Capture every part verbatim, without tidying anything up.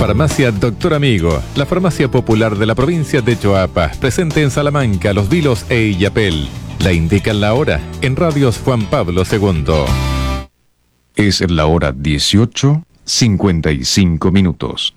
Farmacia Doctor Amigo, la farmacia popular de la provincia de Choapa, presente en Salamanca, Los Vilos e Illapel. La indican la hora en Radios Juan Pablo segundo. Es la hora dieciocho, cincuenta y cinco minutos.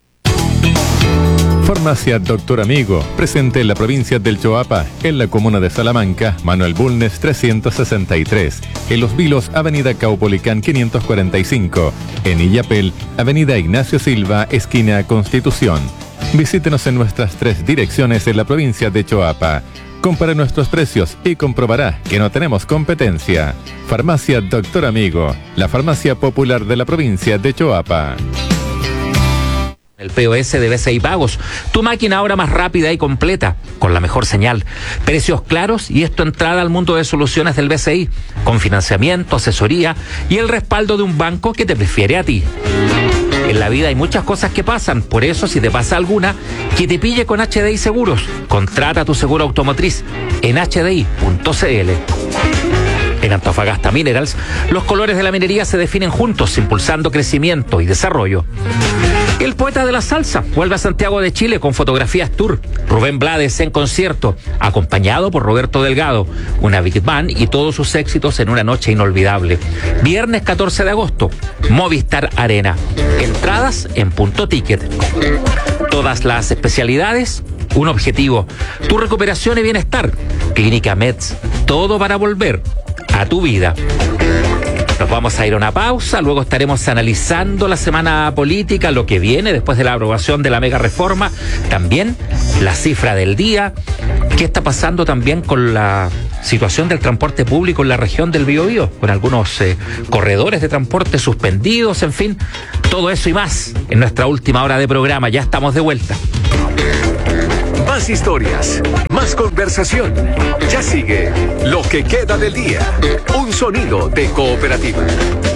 Farmacia Doctor Amigo, presente en la provincia del Choapa, en la comuna de Salamanca, Manuel Bulnes trescientos sesenta y tres, en Los Vilos, Avenida Caupolicán quinientos cuarenta y cinco, en Illapel, Avenida Ignacio Silva, esquina Constitución. Visítenos en nuestras tres direcciones en la provincia de Choapa. Compare nuestros precios y comprobará que no tenemos competencia. Farmacia Doctor Amigo, la farmacia popular de la provincia de Choapa. El P O S de B C I Pagos, tu máquina ahora más rápida y completa, con la mejor señal, precios claros y es tu entrada al mundo de soluciones del B C I, con financiamiento, asesoría y el respaldo de un banco que te prefiere a ti. En la vida hay muchas cosas que pasan, por eso si te pasa alguna, que te pille con H D I Seguros. Contrata tu seguro automotriz en h d i punto c l. En Antofagasta Minerals, los colores de la minería se definen juntos, impulsando crecimiento y desarrollo. El poeta de la salsa vuelve a Santiago de Chile con fotografías tour. Rubén Blades en concierto, acompañado por Roberto Delgado, una big band y todos sus éxitos en una noche inolvidable. Viernes catorce de agosto, Movistar Arena. Entradas en Punto Ticket. Todas las especialidades, un objetivo: tu recuperación y bienestar. Clínica Meds, todo para volver a tu vida. Nos vamos a ir a una pausa, luego estaremos analizando la semana política, lo que viene después de la aprobación de la mega reforma, también la cifra del día, qué está pasando también con la situación del transporte público en la región del Biobío, con algunos eh, corredores de transporte suspendidos, en fin, todo eso y más en nuestra última hora de programa. Ya estamos de vuelta. Más historias, más conversación. Ya sigue Lo que queda del día. Un sonido de Cooperativa.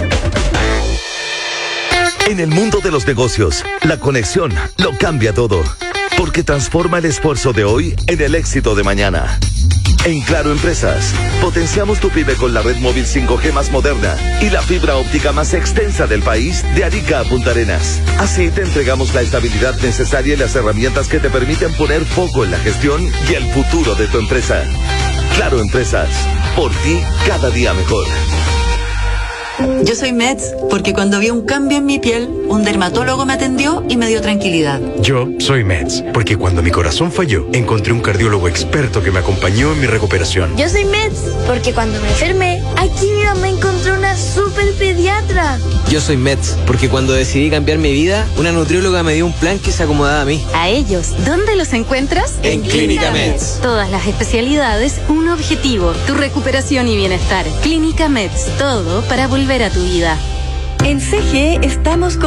En el mundo de los negocios, la conexión lo cambia todo, porque transforma el esfuerzo de hoy en el éxito de mañana. En Claro Empresas, potenciamos tu pyme con la red móvil cinco G más moderna y la fibra óptica más extensa del país, de Arica a Punta Arenas. Así te entregamos la estabilidad necesaria y las herramientas que te permiten poner foco en la gestión y el futuro de tu empresa. Claro Empresas, por ti cada día mejor. Yo soy Meds porque cuando vi un cambio en mi piel, un dermatólogo me atendió y me dio tranquilidad. Yo soy Meds porque cuando mi corazón falló, encontré un cardiólogo experto que me acompañó en mi recuperación. Yo soy Meds porque cuando me enfermé, aquí mi mamá encontró una super pediatra. Yo soy Meds porque cuando decidí cambiar mi vida, una nutrióloga me dio un plan que se acomodaba a mí. A ellos, ¿dónde los encuentras? En Clínica Meds. Todas las especialidades, un objetivo, tu recuperación y bienestar. Clínica Meds, todo para volver a tu vida. En C G E estamos con